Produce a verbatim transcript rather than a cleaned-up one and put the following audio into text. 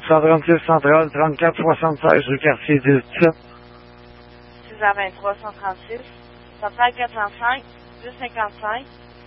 cent trente-six Centrale, trente-quatre soixante-seize rue Cartier dix-sept. six cent vingt-trois cent trente-six, Centrale quatre cent cinq, deux cinquante-cinq,